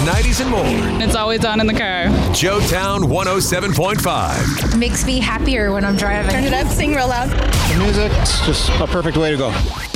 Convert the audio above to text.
90s, and more. It's always on in the car. Joetown 107.5. Makes me happier when I'm driving. Turn it up, sing real loud. The music's just a perfect way to go.